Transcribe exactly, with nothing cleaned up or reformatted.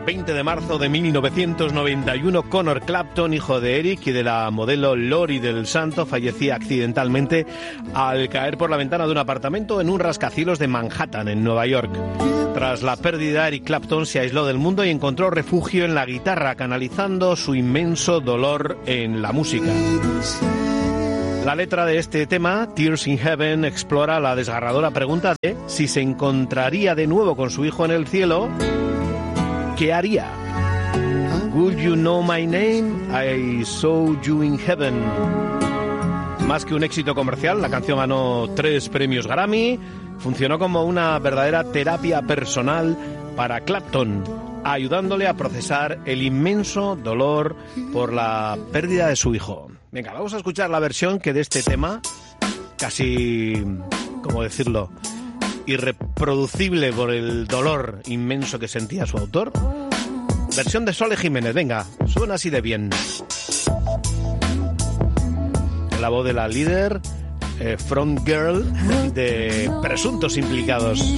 veinte de marzo de mil novecientos noventa y uno, Conor Clapton, hijo de Eric y de la modelo Lori del Santo, fallecía accidentalmente al caer por la ventana de un apartamento en un rascacielos de Manhattan, en Nueva York. Tras la pérdida, Eric Clapton se aisló del mundo y encontró refugio en la guitarra, canalizando su inmenso dolor en la música. La letra de este tema, Tears in Heaven, explora la desgarradora pregunta de si se encontraría de nuevo con su hijo en el cielo, ¿qué haría? Would you know my name? I saw you in heaven. Más que un éxito comercial, la canción ganó tres premios Grammy, funcionó como una verdadera terapia personal para Clapton, ayudándole a procesar el inmenso dolor por la pérdida de su hijo. Venga, vamos a escuchar la versión que de este tema, casi, ¿cómo decirlo?, irreproducible por el dolor inmenso que sentía su autor. Versión de Sole Jiménez, venga, suena así de bien. La voz de la líder, eh, front girl de Presuntos Implicados.